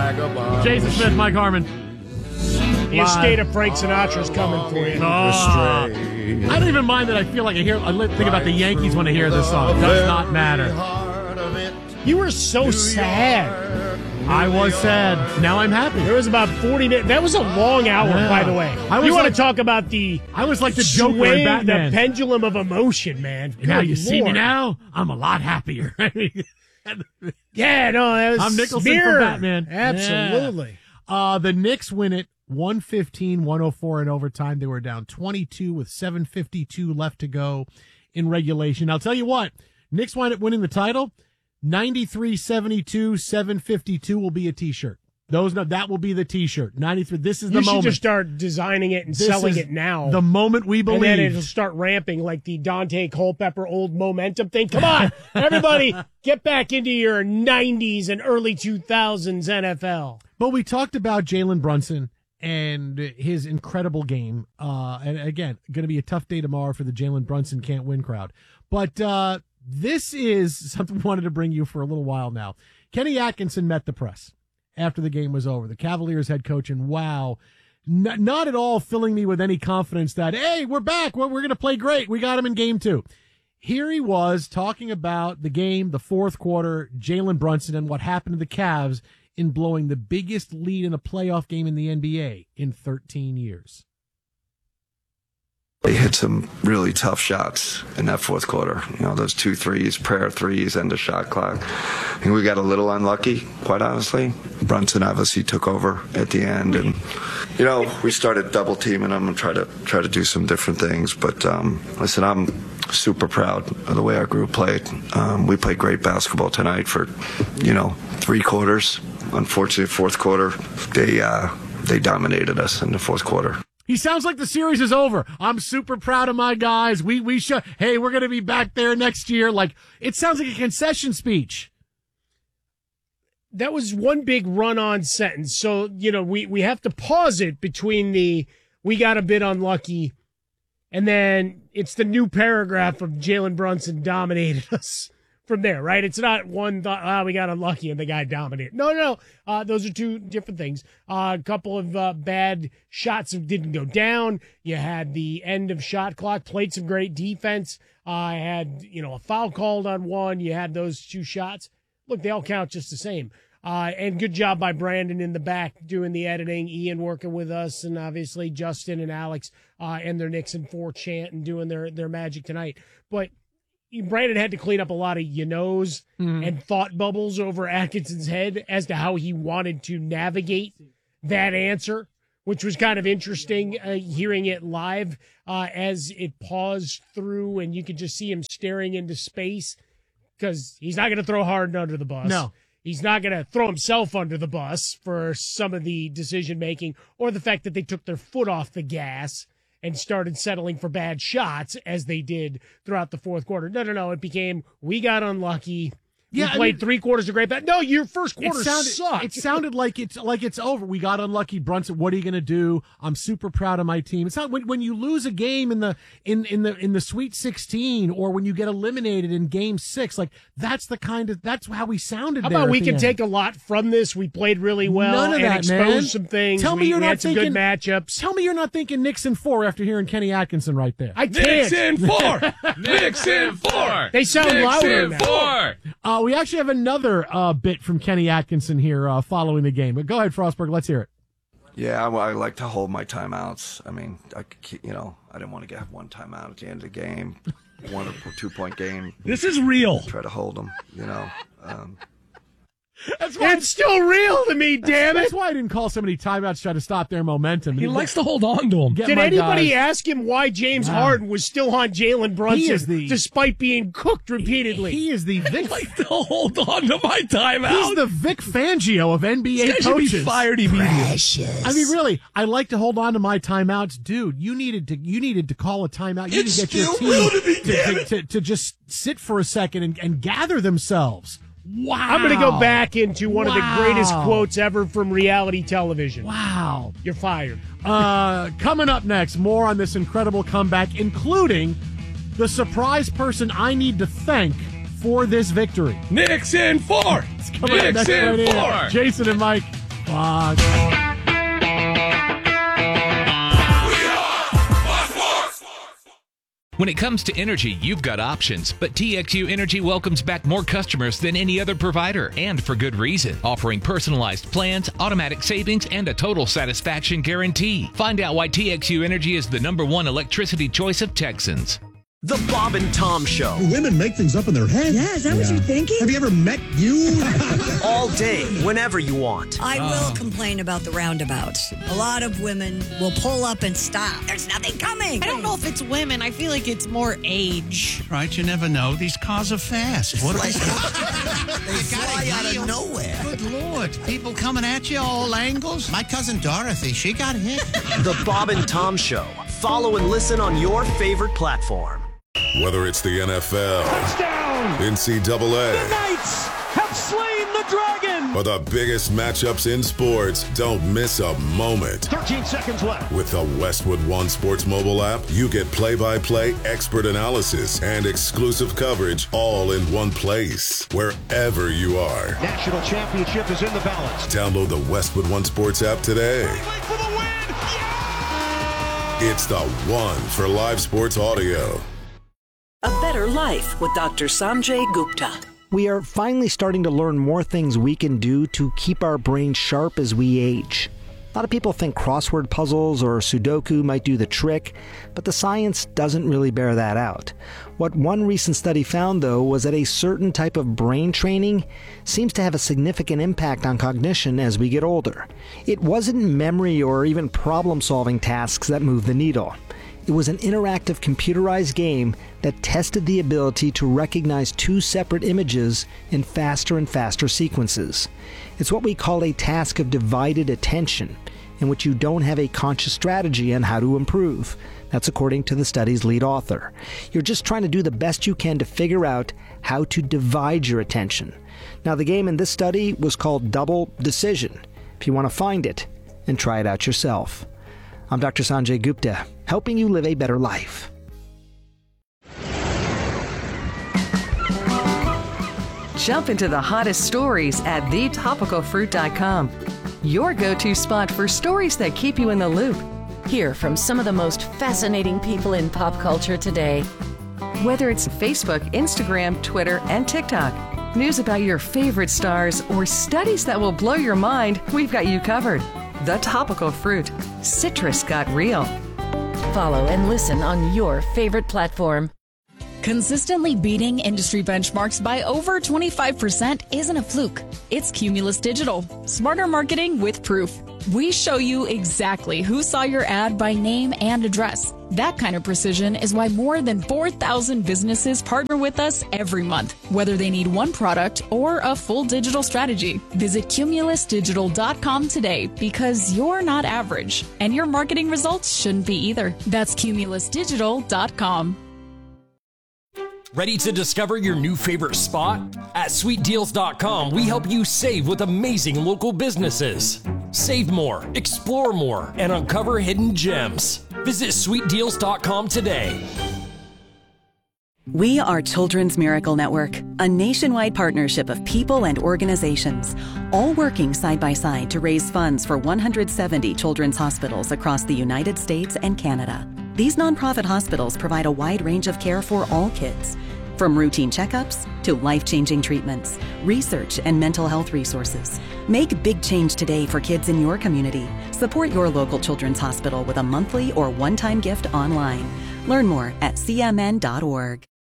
vagabond. Jason Smith, Mike Harmon. The estate of Frank Sinatra's coming for you. I don't even mind that I feel like I think about the Yankees when I hear this song. It does not matter. You were so sad. I was sad. Now I'm happy. There was about 40 minutes. That was a long hour, by the way. You want to talk about the... I was like the Joker in Batman. The pendulum of emotion, man. Now you see me now, I'm a lot happier. Yeah, no, that was I'm Nicholson Spear. from Batman. Absolutely. Yeah. The Knicks win it 115-104 in overtime. They were down 22 with 7:52 left to go in regulation. I'll tell you what, Knicks wind up winning the title. 93-72, 7:52 will be a T-shirt. That will be the T-shirt. 93. This is the moment. You should just start designing it and selling it now. The moment we believe. And then it'll start ramping like the Dante Culpepper old momentum thing. Come on, everybody, get back into your 90s and early 2000s NFL. But we talked about Jalen Brunson and his incredible game. And again, going to be a tough day tomorrow for the Jalen Brunson can't win crowd. But this is something we wanted to bring you for a little while now. Kenny Atkinson met the press after the game was over, the Cavaliers head coach, and wow, not at all filling me with any confidence that, hey, we're back, we're going to play great, we got him in game 2. Here he was talking about the game, the fourth quarter, Jalen Brunson, and what happened to the Cavs in blowing the biggest lead in a playoff game in the NBA in 13 years. They hit some really tough shots in that fourth quarter. You know, those 2 threes, pair of threes, end of shot clock. I think we got a little unlucky, quite honestly. Brunson obviously took over at the end, and you know, we started double teaming him and try to do some different things. But listen, I'm super proud of the way our group played. We played great basketball tonight for 3 quarters. Unfortunately, fourth quarter, they dominated us in the fourth quarter. He sounds like the series is over. I'm super proud of my guys. We should. Hey, we're going to be back there next year. Like, it sounds like a concession speech. That was one big run-on sentence. So, we have to pause it between we got a bit unlucky, and then it's the new paragraph of Jalen Brunson dominated us from there, right? It's not one thought, we got unlucky and the guy dominated. No. Those are two different things. A couple of bad shots didn't go down. You had the end of shot clock, played some great defense. Had, a foul called on one. You had those 2 shots. Look, they all count just the same. And good job by Brandon in the back doing the editing, Ian working with us, and obviously Justin and Alex and their Knicks and 4 chant and doing their magic tonight. But Brandon had to clean up a lot of knows and thought bubbles over Atkinson's head as to how he wanted to navigate that answer, which was kind of interesting hearing it live as it paused through, and you could just see him staring into space because he's not going to throw Harden under the bus. No. He's not going to throw himself under the bus for some of the decision-making or the fact that they took their foot off the gas and started settling for bad shots as they did throughout the fourth quarter. No. It became, we got unlucky. Yeah, we played 3 quarters of great basketball. No, your first quarter sucked. It sounded like it's over. We got unlucky, Brunson. What are you going to do? I'm super proud of my team. It's not when you lose a game in the Sweet 16 or when you get eliminated in Game 6. Like that's how we sounded. How about we can take a lot from this? We played really well. None of that, exposed man. some things. Tell me you're not had some thinking good matchups. Tell me you're not thinking Knicks in 4 after hearing Kenny Atkinson right there. I can't. Knicks in 4. Knicks in 4. They sound Knicks louder in now. 4. We actually have another bit from Kenny Atkinson here following the game. But go ahead, Frostberg. Let's hear it. Yeah, I like to hold my timeouts. I mean, I didn't want to get 1 timeout at the end of the game, 1 or 2 point game. This is real. Try to hold them, It's still real to me, damn it. That's why I didn't call so many timeouts to try to stop their momentum. He likes to hold on to him. Did anybody ask him why James Harden was still on Jalen Brunson despite being cooked repeatedly? He is the Vic. I like to hold on to my timeout. He's the Vic Fangio of NBA This guy coaches. should be fired immediately. I mean, really, I like to hold on to my timeouts, dude. You needed to call a timeout. You need to get your team to just sit for a second and gather themselves. Wow. I'm going to go back into one of the greatest quotes ever from reality television. Wow. You're fired. Coming up next, more on this incredible comeback, including the surprise person I need to thank for this victory. Knicks in 4. It's coming up next right here. Jason and Mike. Fuck. When it comes to energy, you've got options, but TXU Energy welcomes back more customers than any other provider, and for good reason. Offering personalized plans, automatic savings, and a total satisfaction guarantee. Find out why TXU Energy is the #1 electricity choice of Texans. The Bob and Tom Show. Women make things up in their head. Yeah, is that what you're thinking? Have you ever met you? All day, whenever you want. I will complain about the roundabouts. A lot of women will pull up and stop. There's nothing coming. I don't know if it's women. I feel like it's more age. Right, you never know. These cars are fast. What They fly out of nowhere. Good Lord. People coming at you all angles. My cousin Dorothy, she got hit. The Bob and Tom Show. Follow and listen on your favorite platform. Whether it's the NFL, touchdown, NCAA, the Knights have slain the dragon, or the biggest matchups in sports, don't miss a moment. 13 seconds left. With the Westwood One Sports mobile app, you get play-by-play expert analysis and exclusive coverage all in one place, wherever you are. National championship is in the balance. Download the Westwood One Sports app today. For the win! Yeah! It's the one for live sports audio. A Better Life with Dr. Sanjay Gupta. We are finally starting to learn more things we can do to keep our brains sharp as we age. A lot of people think crossword puzzles or Sudoku might do the trick, but the science doesn't really bear that out. What one recent study found, though, was that a certain type of brain training seems to have a significant impact on cognition as we get older. It wasn't memory or even problem-solving tasks that moved the needle. It was an interactive computerized game that tested the ability to recognize two separate images in faster and faster sequences. It's what we call a task of divided attention, in which you don't have a conscious strategy on how to improve. That's according to the study's lead author. You're just trying to do the best you can to figure out how to divide your attention. Now, the game in this study was called Double Decision. If you want to find it and try it out yourself. I'm Dr. Sanjay Gupta, helping you live a better life. Jump into the hottest stories at thetopicalfruit.com. Your go-to spot for stories that keep you in the loop. Hear from some of the most fascinating people in pop culture today. Whether it's Facebook, Instagram, Twitter, and TikTok, news about your favorite stars, or studies that will blow your mind, we've got you covered. The Topical Fruit. Citrus got real. Follow and listen on your favorite platform. Consistently beating industry benchmarks by over 25% isn't a fluke. It's Cumulus Digital. Smarter marketing with proof. We show you exactly who saw your ad by name and address. That kind of precision is why more than 4,000 businesses partner with us every month, whether they need one product or a full digital strategy. Visit cumulusdigital.com today, because you're not average, and your marketing results shouldn't be either. That's cumulusdigital.com. Ready to discover your new favorite spot? At sweetdeals.com, we help you save with amazing local businesses. Save more, explore more, and uncover hidden gems. Visit sweetdeals.com today. We are Children's Miracle Network, a nationwide partnership of people and organizations, all working side by side to raise funds for 170 children's hospitals across the United States and Canada. These nonprofit hospitals provide a wide range of care for all kids, from routine checkups to life-changing treatments, research, and mental health resources. Make big change today for kids in your community. Support your local children's hospital with a monthly or one-time gift online. Learn more at cmn.org.